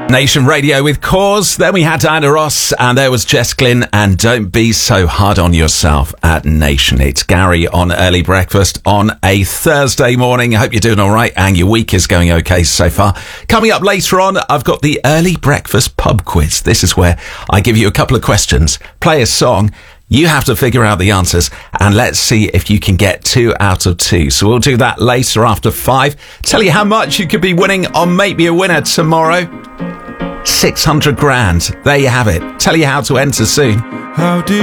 Nation Radio with Cause. Then we had Diana Ross, and there was Jess Glynn, and Don't Be So Hard on Yourself at Nation. It's Gary on Early Breakfast on a Thursday morning. I hope you're doing all right and your week is going okay so far. Coming up later on, I've got the Early Breakfast Pub Quiz. This is where I give you a couple of questions, play a song, you have to figure out the answers, and let's see if you can get 2 out of 2. So we'll do that later after 5. Tell you how much you could be winning on Make Me a Winner tomorrow. 600 grand. There you have it. Tell you how to enter soon. How did